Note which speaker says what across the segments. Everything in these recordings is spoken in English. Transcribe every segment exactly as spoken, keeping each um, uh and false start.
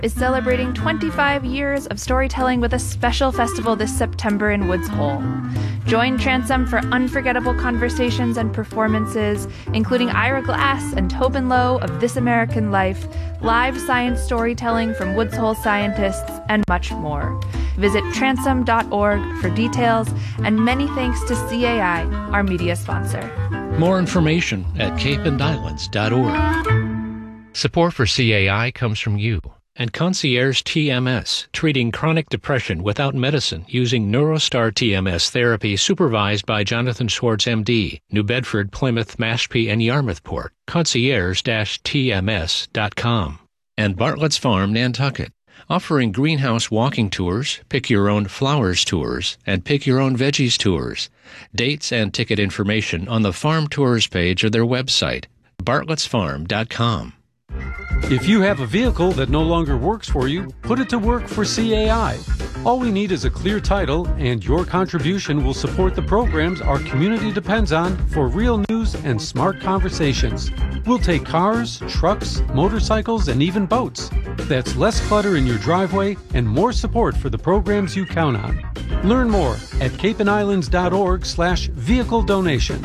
Speaker 1: is celebrating twenty-five years of storytelling with a special festival this September in Woods Hole. Join Transom for unforgettable conversations and performances, including Ira Glass and Tobin Lowe of This American Life, live science storytelling from Woods Hole scientists, and much more. Visit transom dot org for details, and many thanks to C A I, our media sponsor.
Speaker 2: More information at cape and islands dot org. Support for C A I comes from you and Concierge T M S, treating chronic depression without medicine using NeuroStar T M S therapy supervised by Jonathan Schwartz, M D, New Bedford, Plymouth, Mashpee, and Yarmouthport. concierge dash T M S dot com. And Bartlett's Farm, Nantucket, offering greenhouse walking tours, pick your own flowers tours, and pick your own veggies tours. Dates and ticket information on the farm tours page of their website, bartletts farm dot com.
Speaker 3: If you have a vehicle that no longer works for you, put it to work for C A I. All we need is a clear title, and your contribution will support the programs our community depends on for real news and smart conversations. We'll take cars, trucks, motorcycles, and even boats. That's less clutter in your driveway and more support for the programs you count on. Learn more at cape and islands dot org slash vehicle donation.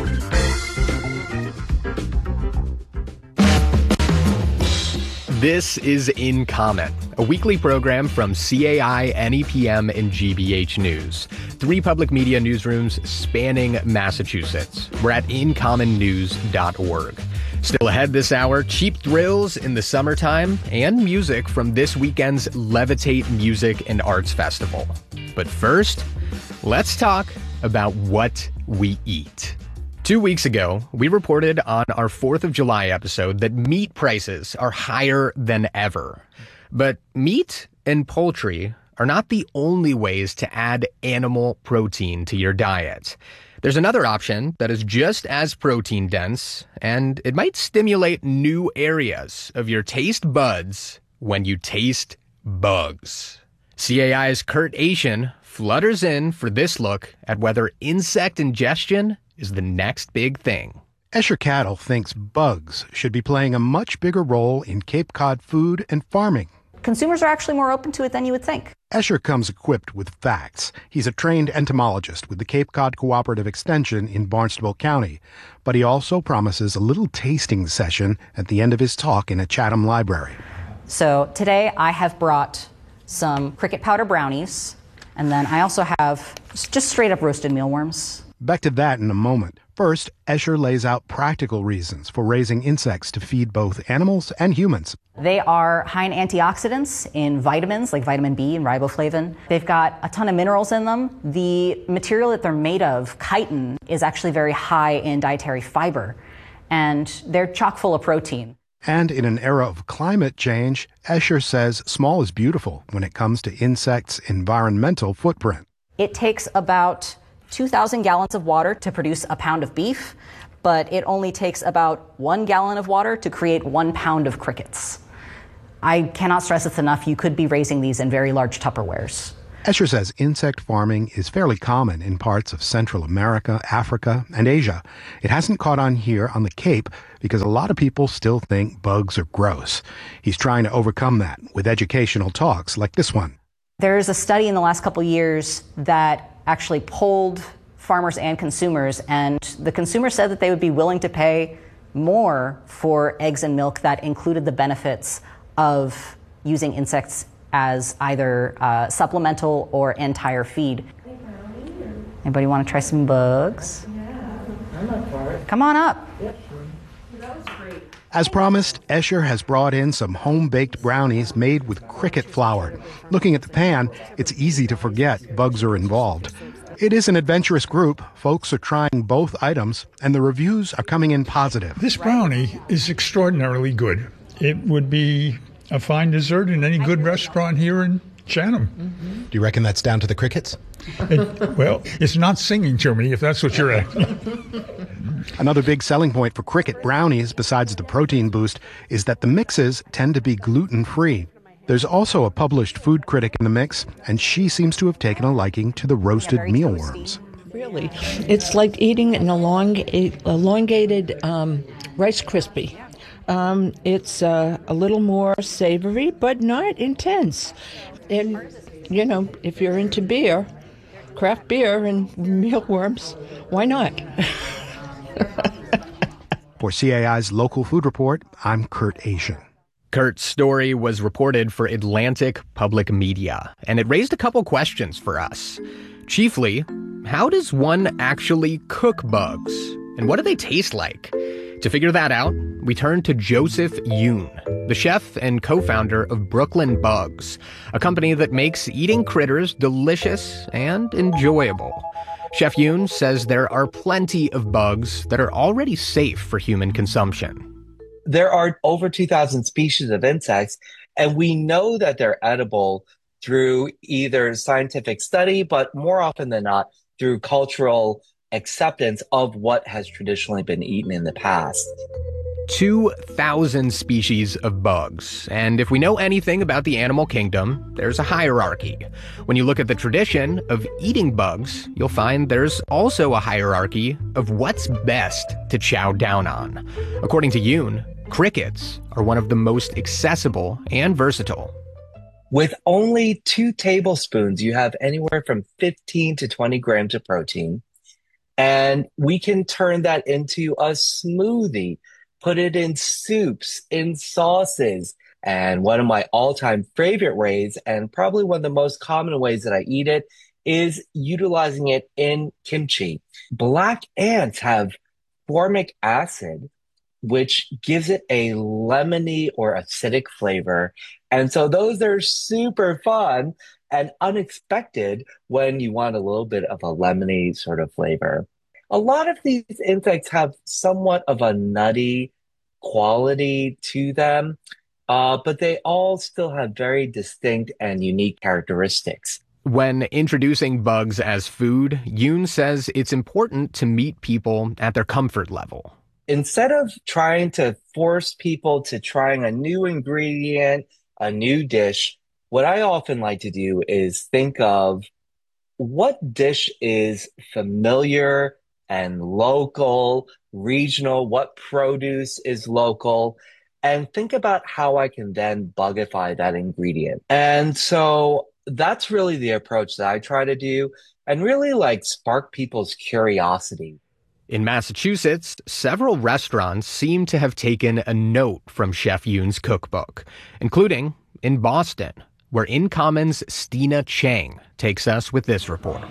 Speaker 4: This is In Comment, a weekly program from C A I, N E P M, and G B H News, three public media newsrooms spanning Massachusetts. We're at in common news dot org. Still ahead this hour, cheap thrills in the summertime and music from this weekend's Levitate Music and Arts Festival. But first, let's talk about what we eat. Two weeks ago, we reported on our fourth of July episode that meat prices are higher than ever. But meat and poultry are not the only ways to add animal protein to your diet. There's another option that is just as protein dense, and it might stimulate new areas of your taste buds when you taste bugs. C A I's Kurt Asian flutters in for this look at whether insect ingestion is the next big thing.
Speaker 5: Escher Cattle thinks bugs should be playing a much bigger role in Cape Cod food and farming.
Speaker 6: Consumers are actually more open to it than you would think.
Speaker 5: Escher comes equipped with facts. He's a trained entomologist with the Cape Cod Cooperative Extension in Barnstable County, but he also promises a little tasting session at the end of his talk in a Chatham library.
Speaker 6: So today I have brought some cricket powder brownies, and then I also have just straight up roasted mealworms.
Speaker 5: Back to that in a moment. First, Escher lays out practical reasons for raising insects to feed both animals and humans.
Speaker 6: They are high in antioxidants, in vitamins like vitamin B and riboflavin. They've got a ton of minerals in them. The material that they're made of, chitin, is actually very high in dietary fiber, and they're chock full of protein.
Speaker 5: And in an era of climate change, Escher says small is beautiful when it comes to insects' environmental footprint.
Speaker 6: It takes about two thousand gallons of water to produce a pound of beef, but it only takes about one gallon of water to create one pound of crickets. I cannot stress this enough. You could be raising these in very large Tupperwares.
Speaker 5: Escher says insect farming is fairly common in parts of Central America, Africa, and Asia. It hasn't caught on here on the Cape because a lot of people still think bugs are gross. He's trying to overcome that with educational talks like this one.
Speaker 6: There's a study in the last couple years that actually polled farmers and consumers, and the consumers said that they would be willing to pay more for eggs and milk that included the benefits of using insects as either uh, supplemental or entire feed. Anybody want to try some bugs?
Speaker 7: Yeah, I'm up for it.
Speaker 6: Come on up.
Speaker 7: Yep. That was great.
Speaker 5: As promised, Escher has brought in some home-baked brownies made with cricket flour. Looking at the pan, it's easy to forget bugs are involved. It is an adventurous group. Folks are trying both items, and the reviews are coming in positive.
Speaker 8: This brownie is extraordinarily good. It would be a fine dessert in any good restaurant here in Chatham.
Speaker 9: Mm-hmm. Do you reckon that's down to the crickets?
Speaker 8: It, well, it's not singing to me, if that's what you're asking.
Speaker 5: Another big selling point for cricket brownies, besides the protein boost, is that the mixes tend to be gluten-free. There's also a published food critic in the mix, and she seems to have taken a liking to the roasted mealworms.
Speaker 7: Really, it's like eating an elong- elongated um, Rice Krispie.
Speaker 10: Um, it's uh, a little more savory, but not intense. And, you know, if you're into beer, craft beer and mealworms, why not?
Speaker 5: For C A I's Local Food Report, I'm Kurt Asian.
Speaker 4: Kurt's story was reported for Atlantic Public Media, and it raised a couple questions for us. Chiefly, how does one actually cook bugs? And what do they taste like? To figure that out, we turned to Joseph Yoon, the chef and co-founder of Brooklyn Bugs, a company that makes eating critters delicious and enjoyable. Chef Yoon says there are plenty of bugs that are already safe for human consumption.
Speaker 11: There are over two thousand species of insects, and we know that they're edible through either scientific study, but more often than not, through cultural acceptance of what has traditionally been eaten in the past.
Speaker 4: two thousand species of bugs. And if we know anything about the animal kingdom, there's a hierarchy. When you look at the tradition of eating bugs, you'll find there's also a hierarchy of what's best to chow down on. According to Yoon, crickets are one of the most accessible and versatile.
Speaker 11: With only two tablespoons, you have anywhere from fifteen to twenty grams of protein. And we can turn that into a smoothie, put it in soups, in sauces. And one of my all-time favorite ways, and probably one of the most common ways that I eat it, is utilizing it in kimchi. Black ants have formic acid, which gives it a lemony or acidic flavor. And so those are super fun and unexpected when you want a little bit of a lemony sort of flavor. A lot of these insects have somewhat of a nutty quality to them, uh, but they all still have very distinct and unique characteristics.
Speaker 4: When introducing bugs as food, Yoon says it's important to meet people at their comfort level.
Speaker 11: Instead of trying to force people to trying a new ingredient, a new dish, what I often like to do is think of what dish is familiar and local, regional, what produce is local, and think about how I can then bugify that ingredient. And so that's really the approach that I try to do and really like spark people's curiosity.
Speaker 4: In Massachusetts, several restaurants seem to have taken a note from Chef Yoon's cookbook, including in Boston, where InCommon's Stina Chang takes us with this report.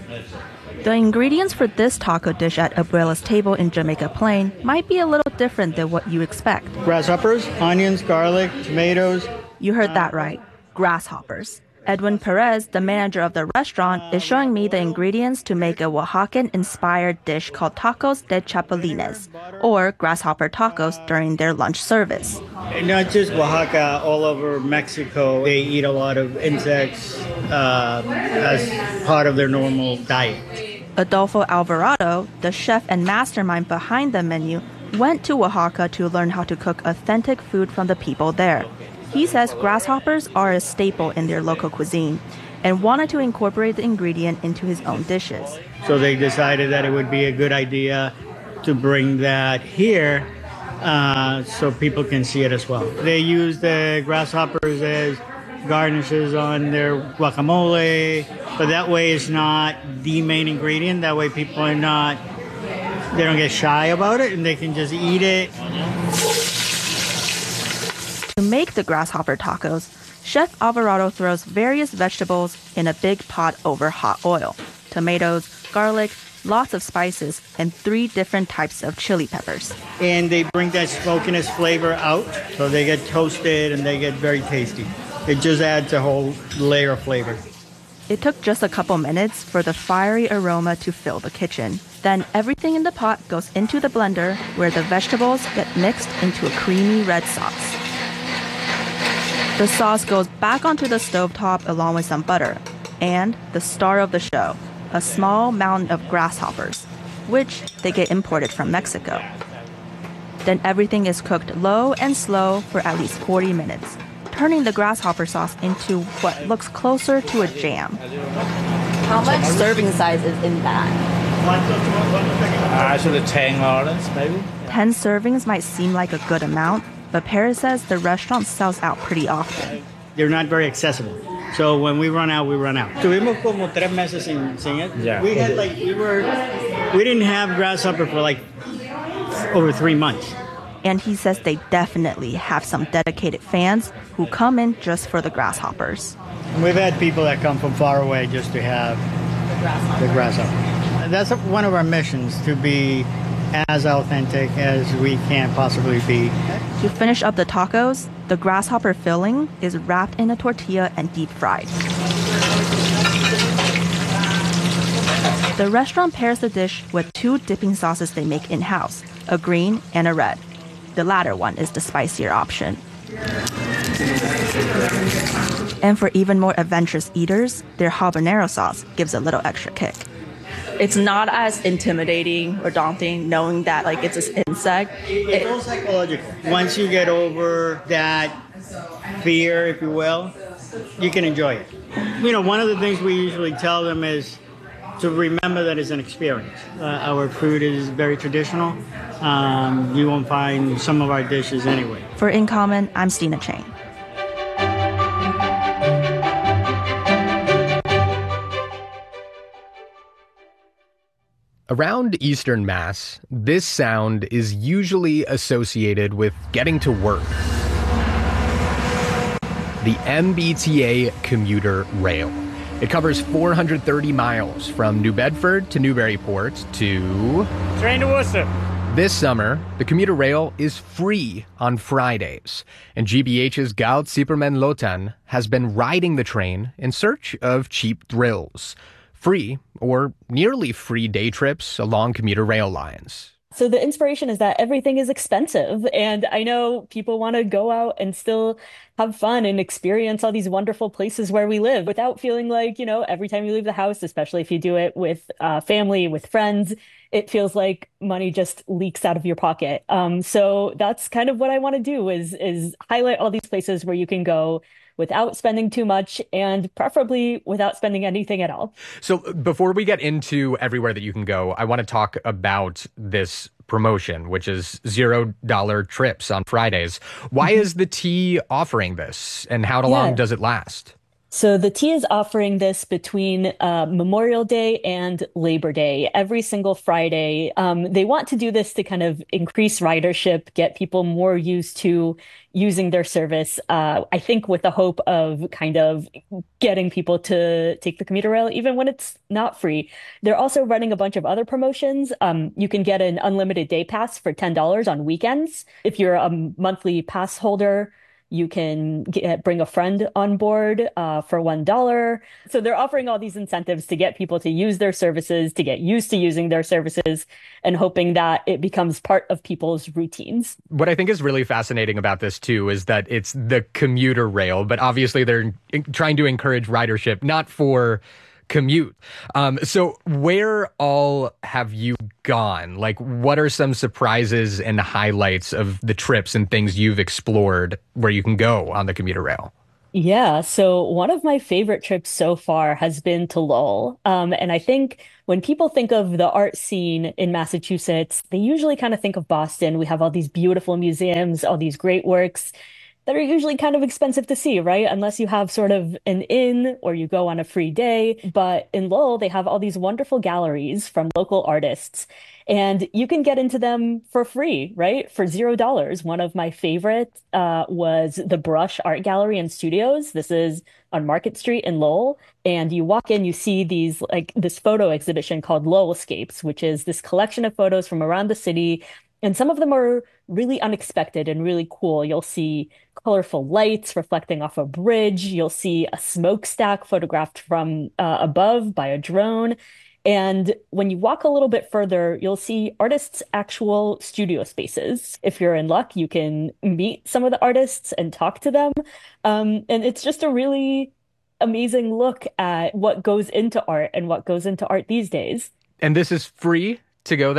Speaker 12: The ingredients for this taco dish at Abuela's table in Jamaica Plain might be a little different than what you expect.
Speaker 13: Grasshoppers, onions, garlic, tomatoes.
Speaker 12: You heard that right. Grasshoppers. Edwin Perez, the manager of the restaurant, is showing me the ingredients to make a Oaxacan-inspired dish called tacos de chapulines, or grasshopper tacos, during their lunch service.
Speaker 13: Not just Oaxaca, all over Mexico, they eat a lot of insects uh, as part of their normal diet.
Speaker 12: Adolfo Alvarado, the chef and mastermind behind the menu, went to Oaxaca to learn how to cook authentic food from the people there. He says grasshoppers are a staple in their local cuisine and wanted to incorporate the ingredient into his own dishes.
Speaker 13: So they decided that it would be a good idea to bring that here uh, so people can see it as well. They use the grasshoppers as garnishes on their guacamole, but that way it's not the main ingredient. That way people are not, they don't get shy about it and they can just eat it.
Speaker 12: To make the grasshopper tacos, Chef Alvarado throws various vegetables in a big pot over hot oil. Tomatoes, garlic, lots of spices, and three different types of chili peppers.
Speaker 13: And they bring that smokiness flavor out, so they get toasted and they get very tasty. It just adds a whole layer of flavor.
Speaker 12: It took just a couple minutes for the fiery aroma to fill the kitchen. Then everything in the pot goes into the blender, where the vegetables get mixed into a creamy red sauce. The sauce goes back onto the stovetop along with some butter, and the star of the show, a small mountain of grasshoppers, which they get imported from Mexico. Then everything is cooked low and slow for at least forty minutes, turning the grasshopper sauce into what looks closer to a jam.
Speaker 6: How much serving size is in that?
Speaker 14: Actually, ten orders, maybe.
Speaker 12: ten servings might seem like a good amount, but Paris says the restaurant sells out pretty often.
Speaker 13: They're not very accessible. So when we run out, we run out. Tuvimos como tres meses sin, sin it.
Speaker 14: Yeah.
Speaker 13: We had like, we were, we didn't have Grasshopper for like over three months.
Speaker 12: And he says they definitely have some dedicated fans who come in just for the grasshoppers.
Speaker 13: We've had people that come from far away just to have the grasshopper. The grasshopper. That's one of our missions, to be as authentic as we can possibly be.
Speaker 12: To finish up the tacos, the grasshopper filling is wrapped in a tortilla and deep fried. The restaurant pairs the dish with two dipping sauces they make in-house, a green and a red. The latter one is the spicier option. And for even more adventurous eaters, their habanero sauce gives a little extra kick. It's not as intimidating or daunting knowing that like it's an insect.
Speaker 13: It's all psychological. Once you get over that fear, if you will, you can enjoy it. You know, one of the things we usually tell them is to remember that it's an experience. Uh, our food is very traditional. Um, you won't find some of our dishes anyway.
Speaker 12: For In Common, I'm Stina Chang.
Speaker 4: Around Eastern Mass, this sound is usually associated with getting to work. The M B T A commuter rail. It covers four hundred thirty miles from New Bedford to Newburyport to...
Speaker 14: Train to Worcester.
Speaker 4: This summer, the commuter rail is free on Fridays, and G B H's Gal Zipperman Lotan has been riding the train in search of cheap thrills. Free or nearly free day trips along commuter rail lines.
Speaker 15: So the inspiration is that everything is expensive. And I know people want to go out and still have fun and experience all these wonderful places where we live without feeling like, you know, every time you leave the house, especially if you do it with uh, family, with friends, it feels like money just leaks out of your pocket. Um, so that's kind of what I want to do is, is highlight all these places where you can go without spending too much and preferably without spending anything at all.
Speaker 4: So before we get into everywhere that you can go, I want to talk about this promotion, which is zero dollar trips on Fridays. Why is the T offering this and how long
Speaker 15: Yeah.
Speaker 4: does it last?
Speaker 15: So the T is offering this between uh, Memorial Day and Labor Day, every single Friday. Um, they want to do this to kind of increase ridership, get people more used to using their service. Uh, I think with the hope of kind of getting people to take the commuter rail, even when it's not free. They're also running a bunch of other promotions. Um, you can get an unlimited day pass for ten dollars on weekends. If you're a monthly pass holder, you can get, bring a friend on board uh, for one dollar. So they're offering all these incentives to get people to use their services, to get used to using their services, and hoping that it becomes part of people's routines.
Speaker 4: What I think is really fascinating about this, too, is that it's the commuter rail, but obviously they're trying to encourage ridership, not for commute. Um, so where all have you gone? Like, what are some surprises and highlights of the trips and things you've explored where you can go on the commuter rail?
Speaker 15: Yeah, so one of my favorite trips so far has been to Lowell. Um, and I think when people think of the art scene in Massachusetts, they usually kind of think of Boston. We have all these beautiful museums, all these great works that are usually kind of expensive to see, right? Unless you have sort of an inn or you go on a free day. But in Lowell, they have all these wonderful galleries from local artists, and you can get into them for free, right? For zero dollars. One of my favorite uh, was the Brush Art Gallery and Studios. This is on Market Street in Lowell. And you walk in, you see these like this photo exhibition called Lowellscapes, which is this collection of photos from around the city. And some of them are really unexpected and really cool. You'll see colorful lights reflecting off a bridge. You'll see a smokestack photographed from uh, above by a drone. And when you walk a little bit further, you'll see artists' actual studio spaces. If you're in luck, you can meet some of the artists and talk to them. Um, and it's just a really amazing look at what goes into art and what goes into art these days.
Speaker 4: And this is free to go there?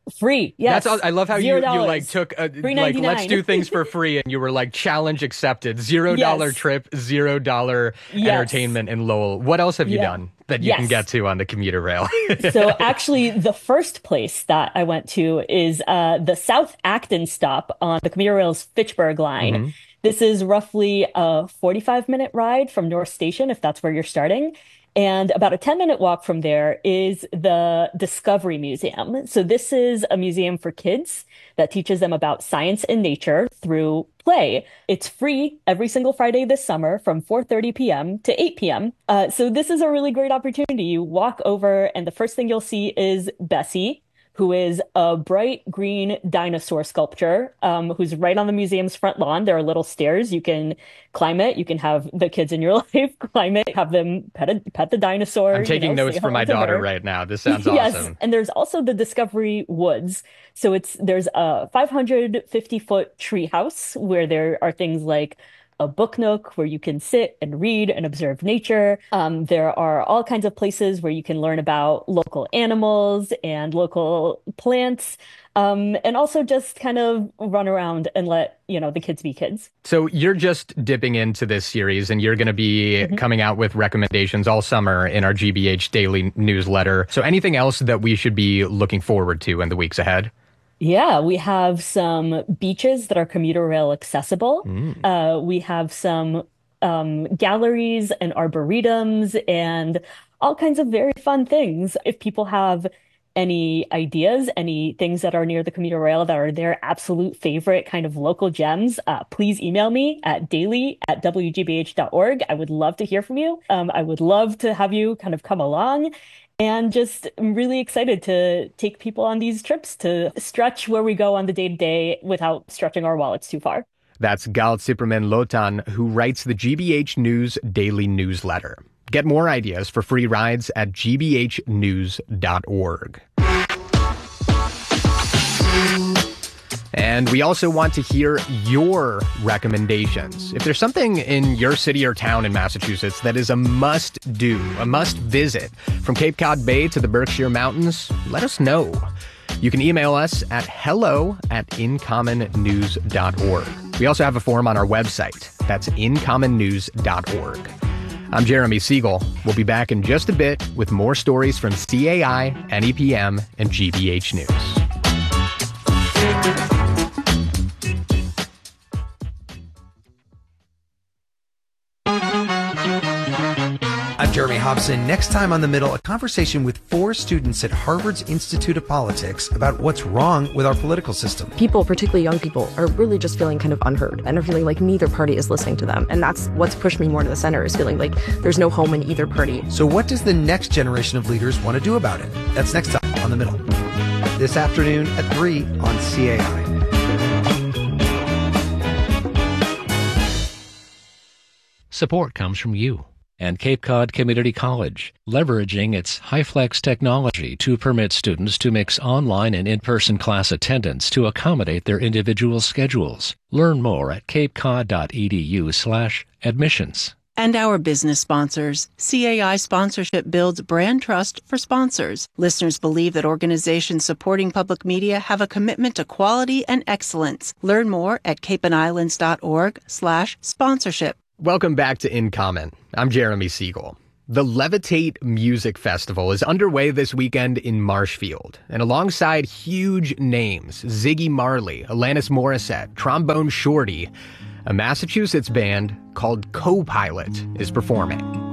Speaker 15: Free, yes.
Speaker 4: That's all, I love how you, you like took a, like let's do things for free, and you were like challenge accepted. Zero dollar
Speaker 15: Yes.
Speaker 4: trip, zero dollar
Speaker 15: Yes.
Speaker 4: entertainment in Lowell. What else have you
Speaker 15: Yeah.
Speaker 4: done that you can
Speaker 15: Yes.
Speaker 4: get to on the commuter rail?
Speaker 15: So actually, the first place that I went to is uh, the South Acton stop on the commuter rail's Fitchburg line.
Speaker 4: Mhm.
Speaker 15: This is roughly a forty-five minute ride from North Station, if that's where you're starting. And about a ten minute walk from there is the Discovery Museum. So this is a museum for kids that teaches them about science and nature through play. It's free every single Friday this summer from four thirty p.m. to eight p.m. Uh, so this is a really great opportunity. You walk over and the first thing you'll see is Bessie, who is a bright green dinosaur sculpture, um, who's right on the museum's front lawn. There are little stairs. You can climb it. You can have the kids in your life climb it, have them pet, a, pet the dinosaur.
Speaker 4: I'm taking
Speaker 15: you know,
Speaker 4: notes
Speaker 15: say
Speaker 4: for my
Speaker 15: hello to
Speaker 4: daughter
Speaker 15: her.
Speaker 4: right now. This sounds
Speaker 15: Yes,
Speaker 4: awesome.
Speaker 15: and there's also the Discovery Woods. So it's there's a five hundred fifty foot tree house where there are things like a book nook where you can sit and read and observe nature. Um, there are all kinds of places where you can learn about local animals and local plants, um, and also just kind of run around and let, you know, the kids be kids.
Speaker 4: So you're just dipping into this series, and you're going to be
Speaker 15: Mhm.
Speaker 4: coming out with recommendations all summer in our G B H daily newsletter. So anything else that we should be looking forward to in the weeks ahead?
Speaker 15: Yeah, we have some beaches that are commuter rail accessible.
Speaker 4: Mm.
Speaker 15: Uh, we have some um, galleries and arboretums and all kinds of very fun things. If people have any ideas, any things that are near the commuter rail that are their absolute favorite kind of local gems, uh, please email me at daily at w g b h dot org. I would love to hear from you. Um, I would love to have you kind of come along. And just I'm really excited to take people on these trips to stretch where we go on the day to day without stretching our wallets too far.
Speaker 4: That's Gal Zipperman Lotan, who writes the G B H News daily newsletter. Get more ideas for free rides at g b h news dot org. And we also want to hear your recommendations. If there's something in your city or town in Massachusetts that is a must-do, a must-visit, from Cape Cod Bay to the Berkshire Mountains, let us know. You can email us at hello at incommon news dot org. We also have a form on our website. That's incommon news dot org. I'm Jeremy Siegel. We'll be back in just a bit with more stories from C A I, N E P M, and G B H News.
Speaker 16: I'm Jeremy Hobson. Next time on The Middle, a conversation with four students at Harvard's Institute of Politics about what's wrong with our political system.
Speaker 17: People, particularly young people, are really just feeling kind of unheard and are feeling like neither party is listening to them. And that's what's pushed me more to the center, is feeling like there's no home in either party.
Speaker 16: So what does the next generation of leaders want to do about it? That's next time on The Middle. This afternoon at three on C A I.
Speaker 2: Support comes from you and Cape Cod Community College, leveraging its HiFlex technology to permit students to mix online and in-person class attendance to accommodate their individual schedules. Learn more at capecod.edu slash admissions.
Speaker 18: And our business sponsors. C A I sponsorship builds brand trust for sponsors. Listeners believe that organizations supporting public media have a commitment to quality and excellence. Learn more at capeandislands.org slash sponsorship.
Speaker 4: Welcome back to In Common. I'm Jeremy Siegel. The Levitate Music Festival is underway this weekend in Marshfield, and alongside huge names, Ziggy Marley, Alanis Morissette, Trombone Shorty, a Massachusetts band called Co-Pilot is performing.